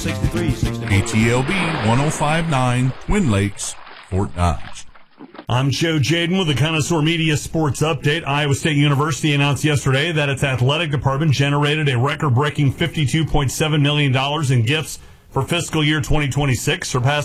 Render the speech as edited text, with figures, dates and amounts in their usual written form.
6363. KTLB 105.9, Twin Lakes, Fort Dodge. I'm Joe Jaden with the Connoisseur Media Sports Update. Iowa State University announced yesterday that its athletic department generated a record-breaking $52.7 million in gifts for fiscal year 2026, surpassing